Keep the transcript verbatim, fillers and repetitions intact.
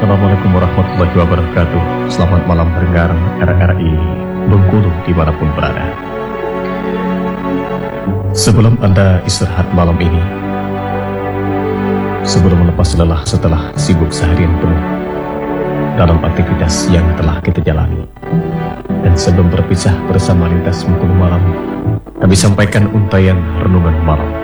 Assalamualaikum warahmatullahi wabarakatuh. Selamat malam pendengar R R I Bengkulu dimanapun berada. Sebelum Anda istirahat malam ini, sebelum melepas lelah setelah sibuk seharian penuh dalam aktivitas yang telah kita jalani, dan sebelum berpisah bersama lintas Bengkulu malam, kami sampaikan untayan renungan malam